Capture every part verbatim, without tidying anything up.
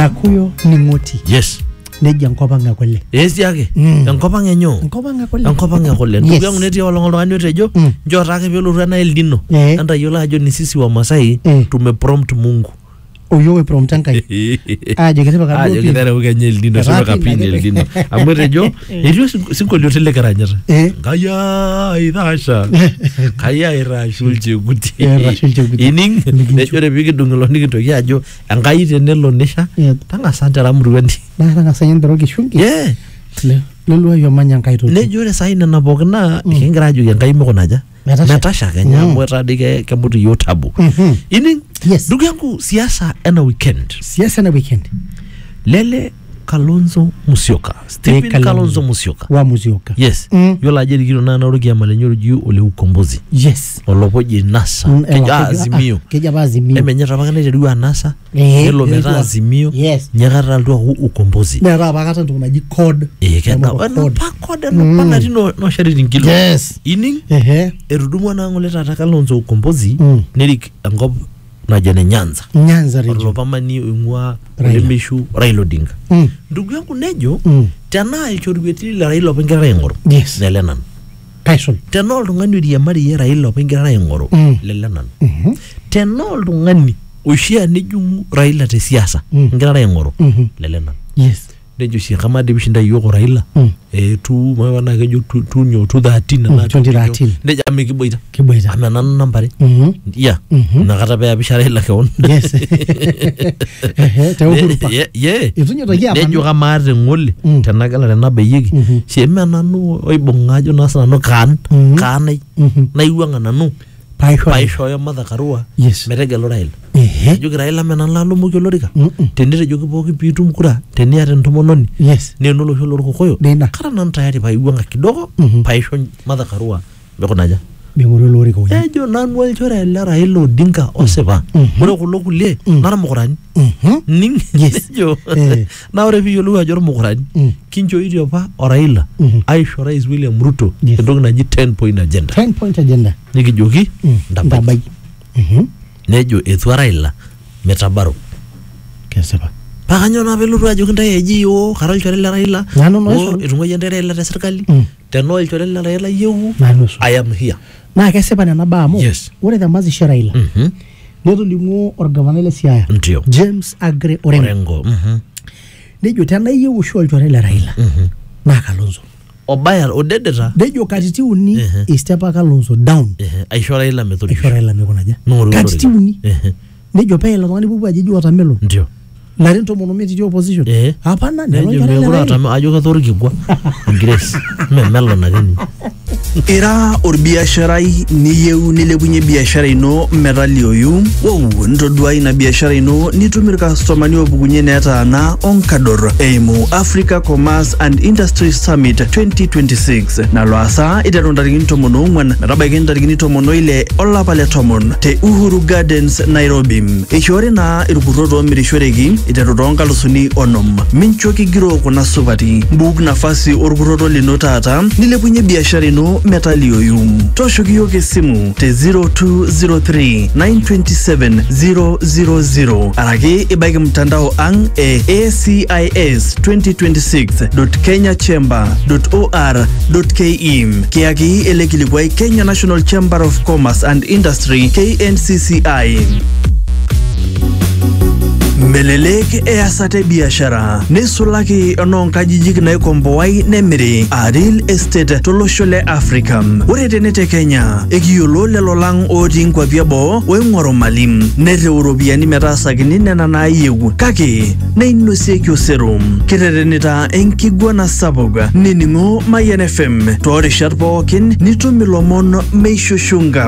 Nakuyo Ningoti. Yes. Neji ankopanga kole. Yes yake. Mm. Ankopanga enyo. Ankopanga kole. Ankopanga kole. Yes. Ndugu yangu neti olong olongani otejo. Mm. Njoo take pelo rana El Nino. Eh. Anda yola ajo ni sisi wa Masai Eh. tumeprompt Mungu. Oyo promtankai. Aje kete baka Aje kete ra ukenye El Nino sema kapini El Nino. Amwetejo ejo sinko liotele karanyata. Eh. Kaya idasha. Kaya irashul cheguti. Irashul cheguti. Ining nejo repiki dungelo nikitoki ajo enkai tenelo nisha. Tanga sante ramruwendi. Na tanga sayendo kishungi. Yeah. Lolo yo manya nkai to. Nejo ore sai nena pookin na kingira ajo enkai mikonaja. Natasha Kenya mweta dike kemutu yotabu. Mhm. Ini yes. Ndugu yangu siasa ena weekend. Siasa na weekend. Lele Kalonzo Musyoka. Stephen Kalonzo, Kalonzo Musyoka. Wa Musyoka. Yes. Mm. Yola ajeri kilo na narugi ya malenyo juu ole ukombozi. Yes. Olopoji nasa. Mm, keja azimio. Keja ba azimio. Eme nyata bakana jeriwa nasa. Eh. Yelo meta azimio. Yes. Nyakata altua hu ukombozi. Mera bakata ntukunaji code. Eh kena. Wana pa code na panga tino no shari tingilo. Yes. Ining. Ehe. Erudumwa na ngole tata Kalonzo ukombozi. Mm. Nerik angop na jene Nyanza. Nyanza region. Orlopama ni ngwa Olemishu Raila Odinga. Mm. Ndugu yangu nejo mm. tena ichorugwetili la Raila Odinga engoro. Yes. Lelenan. Paison. Tena oltung'ani odiamari ye Raila Odinga engoro. Mm. Lelenan. Mhm. Tena oltung'ani oshia nejungu Raila te siasa. Mm. Ngira engoro. Mhm. Lelenan. Yes. Nejo shi kama de bishinda yoko Raila. Mm. Eh tu mawana kejo tu tu nyo tu thirteen na twenty thirteen. Neja amekiboita. Kiboita. Amena nambari. Mhm. Yeah. Mhm. Nakata pe abisha Raila keon. Yes. Ehe, te uhuru pa. Yeah, yeah. Itunyo toki apa. Nejo kama ate ngole Mm. tenagala tena beyeki. Mhm. Sheme nanu oibongajo nasa nanu kan Mhm. kanai Mhm. naiwanga nanu Paisho. paisho ya Martha Karua Yes. metegelo Raila. Ehe. Joki Raila menan lalo muki olorika. Mm-mm. Tenire joki pooki piitum kura teniata entomononi Yes. neno olosho lorkokoyo. Nena. Kara nanu tayari paiwanga kidogo Mhm. paisho Martha Karua mekunaja. Binguru lori ko. Ejo nanu olchore ele Raila Odinga osipa. Mhm. Ore kulo kulie Mm. naramukurani. Mhm. Ning. Yes. Nejo. Eh. Na ore piyiolou ajo ormukurani. Mm. Kinchoitie apa o Raila Mhm. aisho Rais William Ruto Yes. entoki naji ten point agenda. ten point agenda. Nikijoki Mm. ndabai. Ndabai. Mhm. Nejo etu Raila metabaro. Kesapa. Pakanyo na pelotu ajoki ntae eji yo kara olchore le Raila. Nanu no Oh, iso. etung'uayie ntae Raila te serkali. Mm. Tenaa olchore le Raila yieu. Nanu iso. I am here. Na kesipa nena baa amu. Yes. Ore temazishi Raila. Mhm. Netolimuo orgavanai le Siaya. Ndio. James Agre Orengo. Orengo. Mhm. Nejo tena iyieu oshi olchore le Raila. Mhm. Naa Kalonzo. Obaya odedeta. Nejo katitin uni Ehe. istepa Kalonzo down. Ehe. Aisho Raila methodisho. Aisho Raila mekunaja. Ning'oru Katitin olorika. uni. Ehe. Nejo pee ilo tung'ani pupu ajeji watermelon. Ndio. Larin tomon omiet itii opposition. Eh. Hapana, Nejo nelo olchore le mekure Raila. atame ajo ketorikikwa. Grace. Memelon ake ninye. Ira orbiasharai niyieu nilepunye biashara ino metalioyu wou ntodua ina biashara ino nitum irkastomani opukunye netaana onkador eimu Africa Commerce and Industry Summit twenty twenty-six nalo asa iteru ntarikini tomon ong'uan metabaiki ntarikini tomon oile olapa le tomon te Uhuru Gardens Nairobi. Eishoori naa irkurrot oomirishoreki iteru toonkalusuni onom. Mincho kigiroo kuna supati mbuk nafasi orkurroto lino taata nilepunye biashara ino metalioyu. Tooshoki yiok esimu te zero two zero three nine two seven zero zero zero araki ibaiki mtandao ang e A C I S twenty twenty-six dot kenya chamber dot or dot ke. Kiaki ele kilikuai Kenya National Chamber of Commerce and Industry K N C C I. Melelek easate biashara nisulaki enoonkajijik naikomboai nemiri a real estate tolosho le Africa. Ore tene te Kenya ekiyiolo lelo lang otii nkwapi eboo oing'oru mali nereu iropiyiani metaasakini nena naayieu kake neinosieki osero. Kiterenita enkiguana sapuk nining'o Mayian F M toorishat pookin nitum ilomon meishushunga.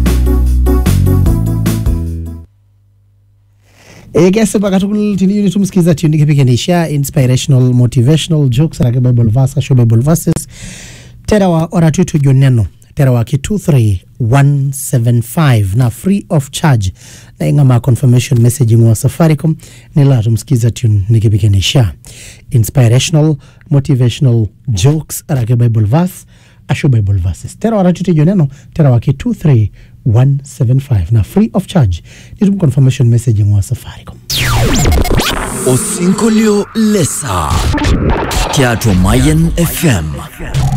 Ekesipa katukul tiniyu nitum sikiza tuni kipikenisha inspirational motivational jokes arake Bible verse asho Bible verses terawa oratutu joneno terawa ki two three one seven five na free of charge na ingama confirmation messaging wa Safaricom nila tumsikiza tuni nikipikenisha inspirational motivational jokes arake Bible verse asho Bible verses terawa oratutu joneno terawa ki two three one seven five na free of charge nitum confirmation messaging wa Safaricom. Osinkolio lesa. Teatro Mayen F M.